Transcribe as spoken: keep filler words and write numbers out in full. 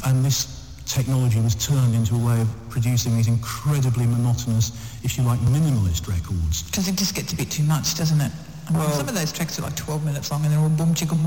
and this technology was turned into a way of producing these incredibly monotonous, if you like, minimalist records. Because it just gets a bit too much, doesn't it? I mean, Well- some of those tracks are like twelve minutes long and they're all boom chicka